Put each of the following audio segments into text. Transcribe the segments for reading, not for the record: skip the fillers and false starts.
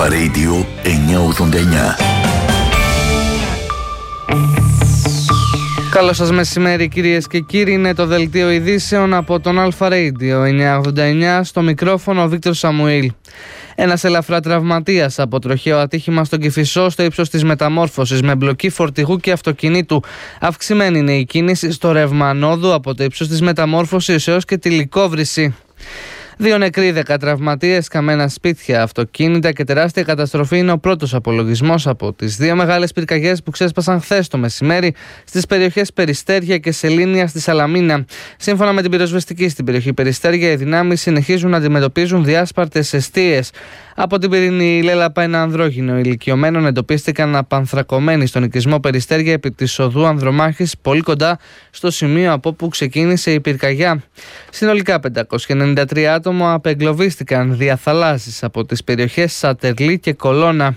Αλφα Radio 989. Καλό σας μεσημέρι κυρίες και κύριοι, είναι το δελτίο ειδήσεων από τον Αλφα Radio 989, στο μικρόφωνο ο Βίκτορ Σαμουήλ. Ένας ελαφρά τραυματίας από τροχαίο ατύχημα στον Κηφισό στο ύψος της Μεταμόρφωσης με μπλοκή φορτηγού και αυτοκινήτου. Αυξημένη είναι η κίνηση στο ρεύμα ανόδου από το ύψος της Μεταμόρφωσης έως και τη Λυκόβρηση. 2 νεκροί, 10 τραυματίες, καμένα σπίτια, αυτοκίνητα και τεράστια καταστροφή είναι ο πρώτος απολογισμός από τις 2 μεγάλες πυρκαγιές που ξέσπασαν χθες το μεσημέρι στις περιοχές Περιστέρια και Σελήνια στη Σαλαμίνα. Σύμφωνα με την πυροσβεστική, στην περιοχή Περιστέρια οι δυνάμεις συνεχίζουν να αντιμετωπίζουν διάσπαρτες εστίες. Από την πυρηνή Λέλαπα, ένα ανδρόγυνο ηλικιωμένων εντοπίστηκαν απανθρακωμένοι στον οικισμό Περιστέρια επί της οδού Ανδρομάχης, πολύ κοντά στο σημείο από όπου ξεκίνησε η πυρκαγιά. Συνολικά 593 άτομα απεγκλωβίστηκαν διαθαλάσσης από τις περιοχές Σατερλή και Κολώνα.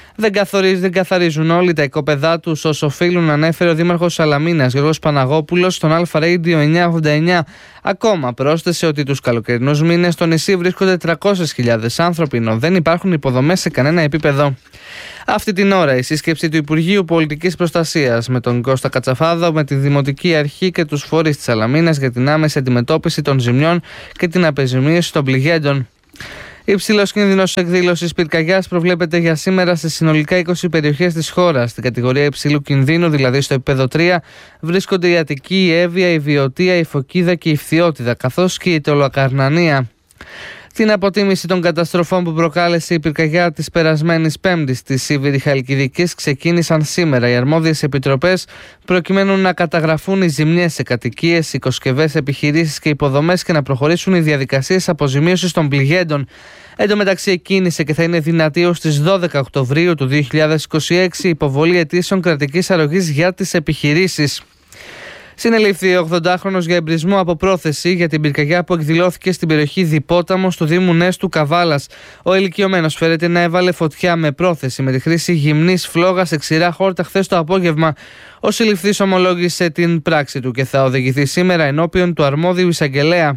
Δεν καθαρίζουν όλοι τα οικόπεδά τους όσο οφείλουν, ανέφερε ο Δήμαρχος Σαλαμίνας Γιώργος Παναγόπουλος στον Αλφα Radio 989. Ακόμα πρόσθεσε ότι τους καλοκαιρινούς μήνες στο νησί βρίσκονται 300.000 άνθρωποι, ενώ δεν υπάρχουν υποδομές σε κανένα επίπεδο. Αυτή την ώρα η σύσκεψη του Υπουργείου Πολιτικής Προστασίας με τον Κώστα Κατσαφάδο, με τη Δημοτική Αρχή και τους φορείς της Σαλαμίνας για την άμεση αντιμετώπιση των ζημιών και την αποζημίωση των πληγέντων. Υψηλός κίνδυνος εκδήλωσης πυρκαγιάς προβλέπεται για σήμερα σε συνολικά 20 περιοχές της χώρας. Στην κατηγορία υψηλού κινδύνου, δηλαδή στο επίπεδο 3, βρίσκονται η Αττική, η Εύβοια, η Βιωτία, η Φωκίδα και η Φθιώτιδα, καθώς και η Τολοκαρνανία. Την αποτίμηση των καταστροφών που προκάλεσε η πυρκαγιά της περασμένης Πέμπτης στη Σίβηρη Χαλκιδικής ξεκίνησαν σήμερα οι αρμόδιες επιτροπές προκειμένου να καταγραφούν οι ζημιές σε κατοικίες, οικοσκευές, επιχειρήσεις και υποδομές και να προχωρήσουν οι διαδικασίες αποζημίωσης των πληγέντων. Εν τω μεταξύ, εκκίνησε και θα είναι δυνατή ως τις 12 Οκτωβρίου του 2026 υποβολή αιτήσεων κρατικής αρρωγής για τις επιχειρήσεις. Συνελήφθη ο 80χρονος για εμπρισμό από πρόθεση για την πυρκαγιά που εκδηλώθηκε στην περιοχή Διπόταμος του Δήμου Νέστου Καβάλας. Ο ηλικιωμένος φέρεται να έβαλε φωτιά με πρόθεση με τη χρήση γυμνής φλόγας σε ξηρά χόρτα χθες το απόγευμα. Ο συλληφθής ομολόγησε την πράξη του και θα οδηγηθεί σήμερα ενώπιον του αρμόδιου εισαγγελέα.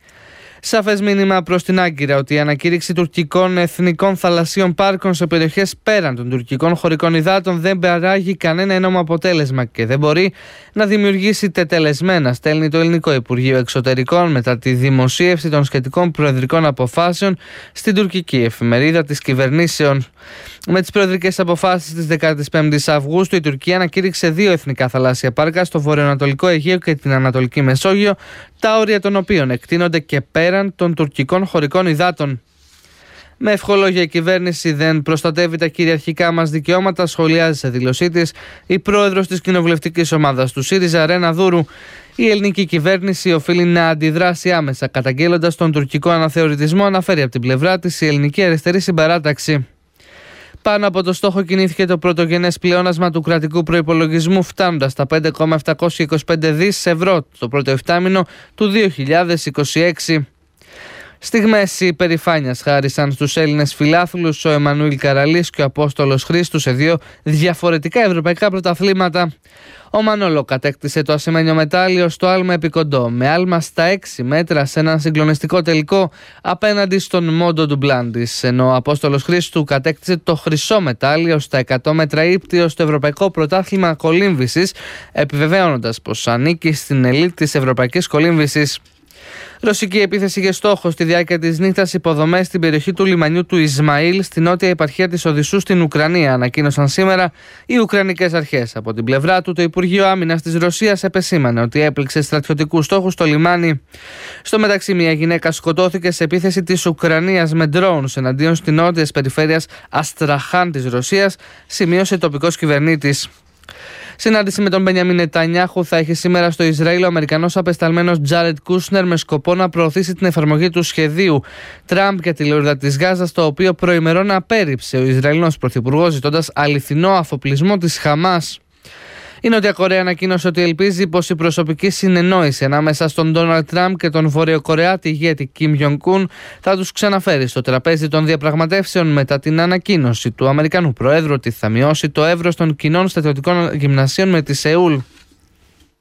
Σαφές μήνυμα προς την Άγκυρα ότι η ανακήρυξη τουρκικών εθνικών θαλασσίων πάρκων σε περιοχές πέραν των τουρκικών χωρικών υδάτων δεν παράγει κανένα ένομο αποτέλεσμα και δεν μπορεί να δημιουργήσει τετελεσμένα, στέλνει το Ελληνικό Υπουργείο Εξωτερικών μετά τη δημοσίευση των σχετικών προεδρικών αποφάσεων στην τουρκική εφημερίδα της κυβερνήσεων. Με τις προεδρικές αποφάσεις της 15ης Αυγούστου, η Τουρκία ανακήρυξε 2 εθνικά θαλάσσια πάρκα στο βορειοανατολικό Αιγαίο και την Ανατολική Μεσόγειο, τα όρια των οποίων εκτείνονται και πέραν των τουρκικών χωρικών υδάτων. Με ευχολόγια η κυβέρνηση δεν προστατεύει τα κυριαρχικά μας δικαιώματα, σχολιάζει σε δήλωσή της η πρόεδρος της κοινοβουλευτικής ομάδας του ΣΥΡΙΖΑ, Ρένα Δούρου. Η ελληνική κυβέρνηση οφείλει να αντιδράσει άμεσα, καταγγέλλοντας τον τουρκικό αναθεωρητισμό, αναφέρει από την πλευρά της η Ελληνική Αριστερή Συμπαράταξη. Πάνω από το στόχο κινήθηκε το πρωτογενές πλεόνασμα του κρατικού προϋπολογισμού, φτάνοντας στα 5,725 δις ευρώ το πρώτο εφτάμηνο του 2026. Στιγμές υπερηφάνειας χάρισαν στους Έλληνες φιλάθλους ο Εμμανουήλ Καραλής και ο Απόστολος Χρήστου σε 2 διαφορετικά ευρωπαϊκά πρωταθλήματα. Ο Μανόλο κατέκτησε το ασημένιο μετάλλιο στο άλμα επικοντό, με άλμα στα 6 μέτρα σε έναν συγκλονιστικό τελικό απέναντι στον Μόντο Ντουμπλάντης, ενώ ο Απόστολος Χρήστου κατέκτησε το χρυσό μετάλλιο στα 100 μέτρα ύπτιο στο Ευρωπαϊκό Πρωτάθλημα Κολύμβησης, επιβεβαίωνοντας πως ανήκει στην ελίτ της Ευρωπαϊκής Κολύμβησης. Ρωσική επίθεση για στόχο στη διάρκεια της νύχτας υποδομές στην περιοχή του λιμανιού του Ισμαήλ στην νότια επαρχία της Οδυσσού στην Ουκρανία, ανακοίνωσαν σήμερα οι Ουκρανικές αρχές. Από την πλευρά του, το Υπουργείο Άμυνας της Ρωσίας επεσήμανε ότι έπληξε στρατιωτικούς στόχους στο λιμάνι. Στο μεταξύ, μια γυναίκα σκοτώθηκε σε επίθεση της Ουκρανίας με drones εναντίον στην νότια περιφέρειας Αστραχάν της Ρωσίας, σημείωσε τοπικός κυβερνήτης. Συνάντηση με τον Μπενιαμίν Νετανιάχου θα έχει σήμερα στο Ισραήλ ο Αμερικανός απεσταλμένος Τζάρετ Κούσνερ με σκοπό να προωθήσει την εφαρμογή του σχεδίου Τραμπ για τη λωρίδα της Γάζας, το οποίο προημερών απέρριψε ο Ισραηλινός πρωθυπουργός, ζητώντας αληθινό αφοπλισμό της Χαμάς. Η Νότια Κορέα ανακοίνωσε ότι ελπίζει πως η προσωπική συνεννόηση ανάμεσα στον Ντόναλντ Τραμπ και τον Βορειοκορεάτη ηγέτη Κιμ Γιονγκ-ουν θα τους ξαναφέρει στο τραπέζι των διαπραγματεύσεων μετά την ανακοίνωση του Αμερικανού Προέδρου ότι θα μειώσει το εύρος των κοινών στρατιωτικών γυμνασίων με τη Σεούλ.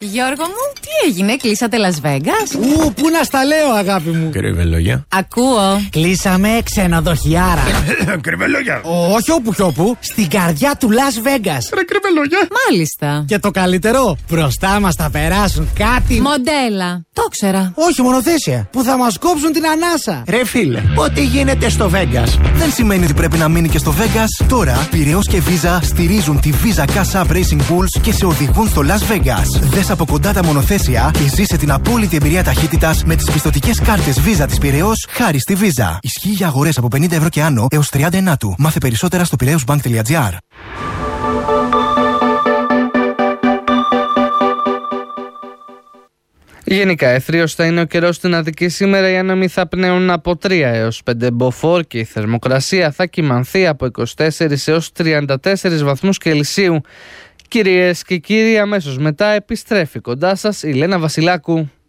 Γιώργο μου, τι έγινε, κλείσατε Las Vegas? Πού να στα λέω, αγάπη μου. Κρυβελόγια. Ακούω. Κλείσαμε ξενοδοχιάρα. Κρυβελόγια. Όχι όπου κι όπου, στην καρδιά του Las Vegas. Ρε κρυβελόγια. Μάλιστα. Και το καλύτερο, μπροστά μας θα περάσουν κάτι. Μοντέλα. Το ξέρα. Όχι, μονοθέσια. Που θα μας κόψουν την ανάσα. Ρε φίλε, ό,τι γίνεται στο Vegas δεν σημαίνει ότι πρέπει να μείνει και στο Vegas. Τώρα, Πειραιώς και Visa στηρίζουν τη Visa Cash App Racing Bulls και σε οδηγούν στο Las Vegas. Δες από κοντά τα μονοθέσια και ζήσε την απόλυτη εμπειρία ταχύτητας με τις πιστωτικές κάρτες Visa της Πειραιώς χάρη στη Visa. Ισχύει για αγορές από 50 ευρώ και άνω έως 30 του. Μάθε περισσότερα στο piraeusbank.gr. Γενικά, ευθρίως θα είναι ο καιρός στην Αττική σήμερα. Οι άνεμοι θα πνέουν από 3 έως 5 μποφόρ και η θερμοκρασία θα κυμανθεί από 24 έως 34 βαθμούς Κελσίου. Κυρίες και κύριοι, αμέσως μετά επιστρέφει κοντά σας η Λένα Βασιλάκου.